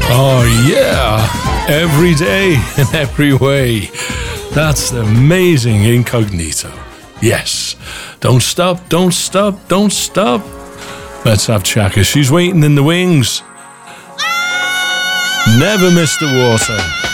Oh, yeah. Every day in every way. That's the amazing Incognito. Yes. Don't stop, don't stop, don't stop. Let's have Chaka. She's waiting in the wings. Never miss the water.